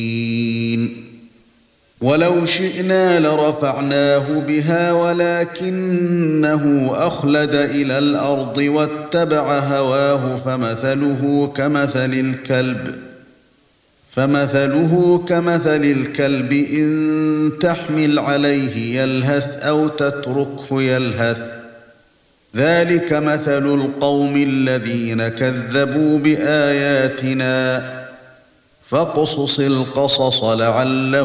ولو شئنا لرفعناه بها ولكنه أخلد إلى الأرض واتبع هواه فمثله كمثل الكلب إن تحمل عليه يلهث أو تتركه يلهث ذلك مثل القوم الذين كذبوا بآياتنا فاقصص القصص لعلهم